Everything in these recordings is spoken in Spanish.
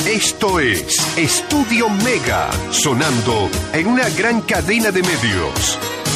Esto es Estudio Mega, sonando en una gran cadena de medios.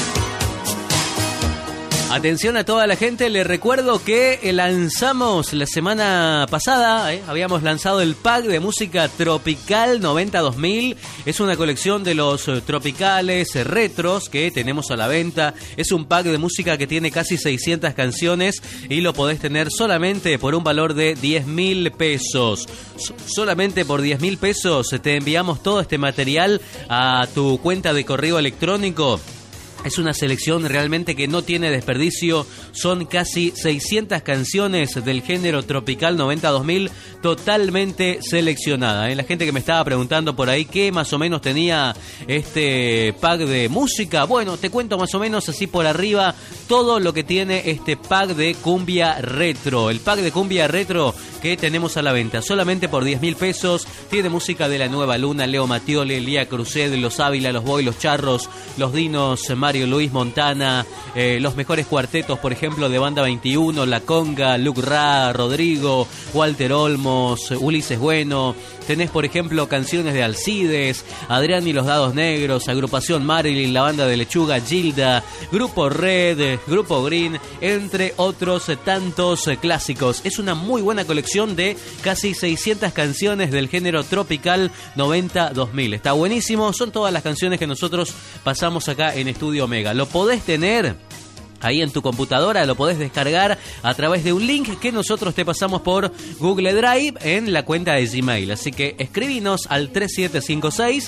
Atención a toda la gente, les recuerdo que lanzamos la semana pasada, habíamos lanzado el pack de música tropical 90-2000. Es una colección de los tropicales retros que tenemos a la venta. Es un pack de música que tiene casi 600 canciones y lo podés tener solamente por un valor de 10.000 pesos. Solamente por 10.000 pesos te enviamos todo este material a tu cuenta de correo electrónico. Es una selección realmente que no tiene desperdicio. Son casi 600 canciones del género tropical 90-2000 totalmente seleccionada. La gente que me estaba preguntando por ahí qué más o menos tenía este pack de música. Bueno, te cuento más o menos así por arriba todo lo que tiene este pack de cumbia retro. El pack de cumbia retro que tenemos a la venta solamente por 10.000 pesos. Tiene música de La Nueva Luna, Leo Mattioli, Lía Cruzed, Los Ávila, Los Boy, Los Charros, Los Dinos, Mario Luis Montana, los mejores cuartetos, por ejemplo, de Banda 21, La Conga, Luc Ra, Rodrigo, Walter Olmos, Ulises Bueno. Tenés, por ejemplo, canciones de Alcides, Adrián y los Dados Negros, Agrupación Marilyn, La Banda de Lechuga, Gilda, Grupo Red, Grupo Green, entre otros tantos clásicos. Es una muy buena colección de casi 600 canciones del género tropical 90-2000. Está buenísimo, son todas las canciones que nosotros pasamos acá en Estudio Mega. Lo podés tener ahí en tu computadora, lo podés descargar a través de un link que nosotros te pasamos por Google Drive en la cuenta de Gmail. Así que escribinos al 3756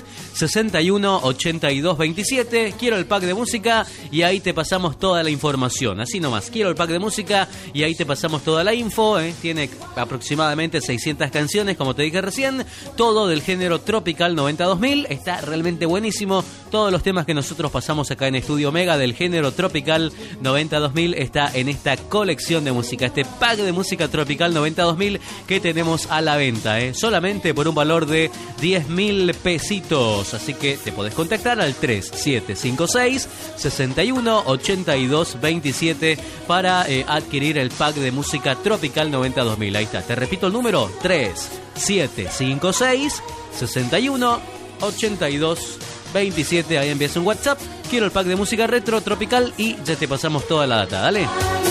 618227. Quiero el pack de música y ahí te pasamos toda la información. Así nomás, quiero el pack de música y ahí te pasamos toda la info. Tiene aproximadamente 600 canciones, como te dije recién. Todo del género tropical 90-2000. Está realmente buenísimo. Todos los temas que nosotros pasamos acá en Estudio Mega del género tropical 90-2000 está en esta colección de música, este pack de música tropical 90-2000 que tenemos a la venta, solamente por un valor de 10.000 pesitos. Así que te podés contactar al 3756 618227 para adquirir el pack de música tropical 90-2000. Ahí está, te repito el número: 3756 618227. Ahí envías un WhatsApp: quiero el pack de música retro tropical, y ya te pasamos toda la data. Dale.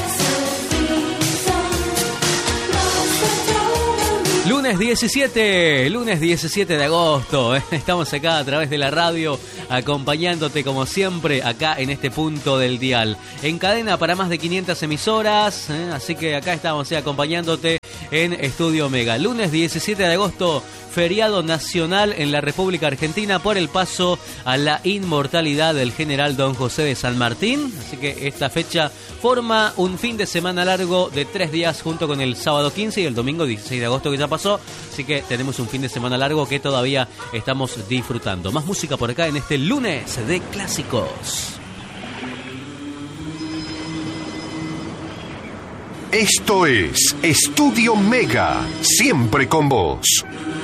Lunes 17 de agosto. Estamos acá a través de la radio, acompañándote como siempre acá en este punto del dial. En cadena para más de 500 emisoras. Así que acá estamos acompañándote en Estudio Mega. Lunes 17 de agosto, feriado nacional en la República Argentina por el paso a la inmortalidad del general Don José de San Martín. Así que esta fecha forma un fin de semana largo de 3 días junto con el sábado 15 y el domingo 16 de agosto que ya pasó. Así que tenemos un fin de semana largo que todavía estamos disfrutando. Más música por acá en este lunes de clásicos. Esto es Estudio Mega, siempre con vos.